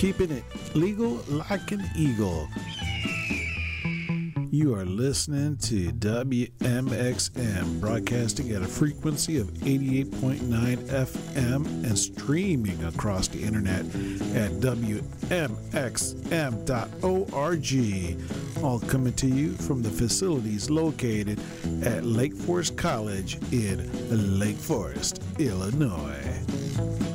keeping it legal like an eagle. You are listening to WMXM, broadcasting at a frequency of 88.9 FM and streaming across the internet at WMXM.org. All coming to you from the facilities located at Lake Forest College in Lake Forest, Illinois.